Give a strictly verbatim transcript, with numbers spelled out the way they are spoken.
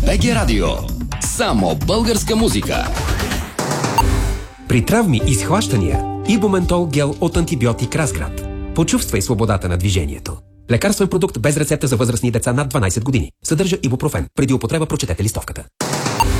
БГ Радио. Само българска музика. При травми и схващания Ибументол гел от антибиотик Разград. Почувствай свободата на движението. Лекарствен продукт без рецепта за възрастни деца над дванайсет години. Съдържа ибупрофен. Преди употреба прочетете листовката.